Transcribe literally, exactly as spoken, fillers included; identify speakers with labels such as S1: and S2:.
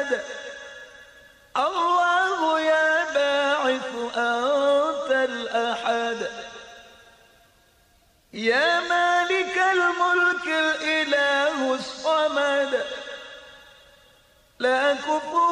S1: السمد. الله يا باعث أنت الأحد، يا مالك الملك الإله الصمد. لا كفوا